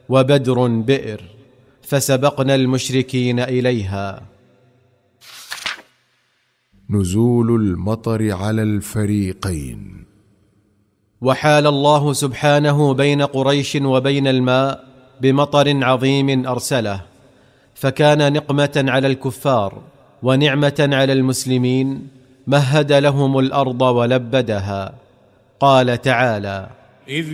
وبدر بئر، فسبقنا المشركين إليها. نزول المطر على الفريقين. وحال الله سبحانه بين قريش وبين الماء بمطر عظيم أرسله، فكان نقمة على الكفار ونعمة على المسلمين، مهد لهم الأرض ولبدها. قال تعالى: إذ